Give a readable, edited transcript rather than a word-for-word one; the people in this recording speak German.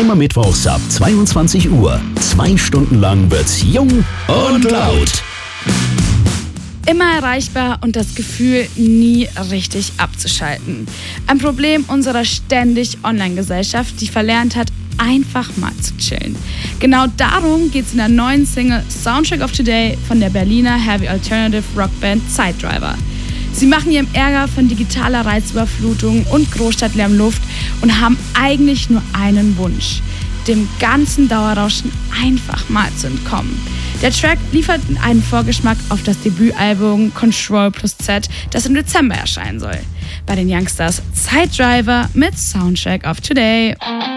Immer mittwochs ab 22 Uhr. 2 Stunden lang wird's jung und laut. Immer erreichbar und das Gefühl, nie richtig abzuschalten. Ein Problem unserer ständig Online-Gesellschaft, die verlernt hat, einfach mal zu chillen. Genau darum geht es in der neuen Single Soundtrack of Today von der Berliner Heavy Alternative Rockband Zeitdriver. Sie machen ihrem Ärger von digitaler Reizüberflutung und Großstadtlärm Luft und haben eigentlich nur einen Wunsch: dem ganzen Dauerrauschen einfach mal zu entkommen. Der Track liefert einen Vorgeschmack auf das Debütalbum Control + Z, das im Dezember erscheinen soll. Bei den Youngsters Zeitdriver mit Soundtrack of Today.